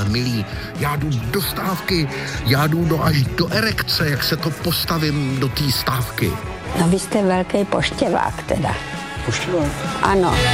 milí, já jdu do stávky, já jdu až do erekce, jak se to postavím do té stávky. No vy jste velký poštěvák teda. Poštěvák? Ano.